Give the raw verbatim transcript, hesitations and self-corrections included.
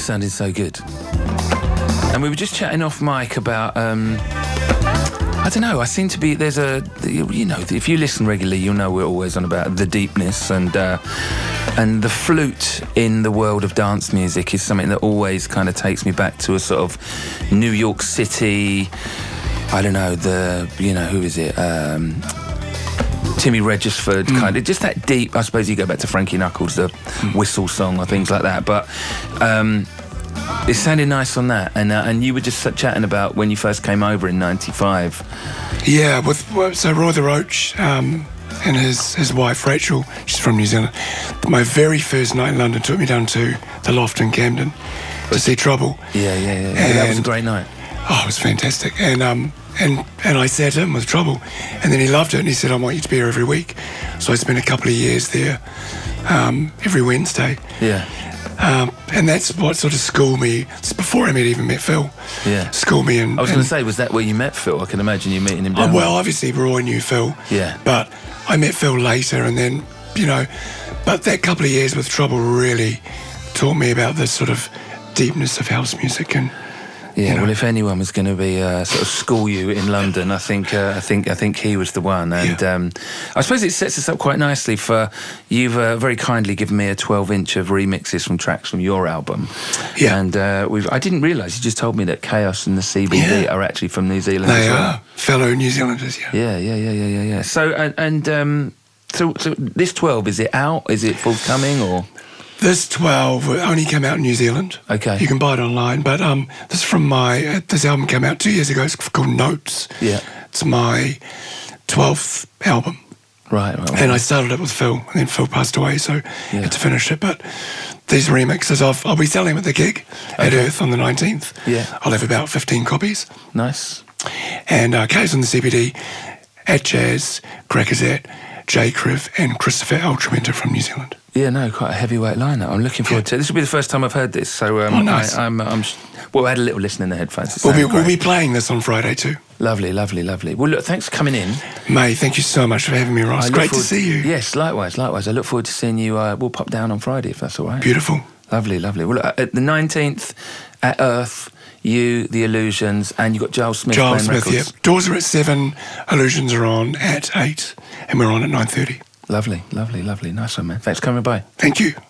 sounding so good. And we were just chatting off mic about, um, I don't know, I seem to be, there's a, you know, if you listen regularly, you'll know we're always on about the deepness, and uh, and the flute in the world of dance music is something that always kind of takes me back to a sort of New York City, I don't know, the, you know, who is it? Um, Timmy Regisford, mm. kind of, just that deep, I suppose you go back to Frankie Knuckles, the mm. whistle song or things like that, but um, it sounded nice on that. And uh, and you were just chatting about when you first came over in ninety-five. Yeah, with well, so Roy the Roach um, and his, his wife Rachel, she's from New Zealand. My very first night in London took me down to the Loft in Camden to see Trouble. Yeah, yeah, yeah. yeah. That was a great night. Oh, it was fantastic. And um and and I sat in with Trouble, and then he loved it, and he said, I want you to be here every week. So I spent a couple of years there, um, every Wednesday. Yeah. Um, and that's what sort of schooled me. It's before I met, even met Phil. Yeah. Schooled me. And, I was going to say, was that where you met Phil? I can imagine you meeting him down oh, well, obviously, Roy knew Phil. Yeah. But I met Phil later, and then, you know, but that couple of years with Trouble really taught me about the sort of deepness of house music. And yeah, you know, well, if anyone was going to be uh, sort of school you in London, I think uh, I think I think he was the one. And yeah. um, I suppose it sets us up quite nicely for you've uh, very kindly given me a twelve inch of remixes from tracks from your album. Yeah, and uh, we've I didn't realise you just told me that Chaos and the C B D yeah. are actually from New Zealand. They as well. are fellow New Zealanders. Yeah, yeah, yeah, yeah, yeah, yeah. yeah. So and, and um, so so this twelve, is it out? Is it forthcoming or? This twelve only came out in New Zealand. Okay. You can buy it online, but um, this is from my, uh, this album came out two years ago. It's called Notes. Yeah. It's my twelfth album. Right, right, right. And I started it with Phil, and then Phil passed away, so Yeah. I had to finish it. But these remixes, I've, I'll be selling them at the gig at Okay. Earth on the nineteenth. Yeah. I'll have about fifteen copies. Nice. And uh, Chaos and the C B D, at Jazz, Crackazette, J. Criv, and Christopher Altramenta from New Zealand. Yeah, no, quite a heavyweight lineup. I'm looking forward yeah. to it. This will be the first time I've heard this, so um, oh, nice. I, I'm, I'm, well, I had a little listen in the headphones. It We'll be, sounded we'll great. be playing this on Friday too. Lovely, lovely, lovely. Well, look, thanks for coming in. May, thank you so much for having me, Ross. I look Great to forward- see you. Yes, likewise, likewise. I look forward to seeing you. Uh, we'll pop down on Friday if that's all right. Beautiful. Lovely, lovely. Well, look, at the nineteenth at Earth, you, The Illusions, and you've got Giles Smith Giles playing Smith, records. yeah. Doors are at seven, Illusions are on at eight, and we're on at nine thirty. Lovely, lovely, lovely. Nice one, man. Thanks for coming by. Thank you.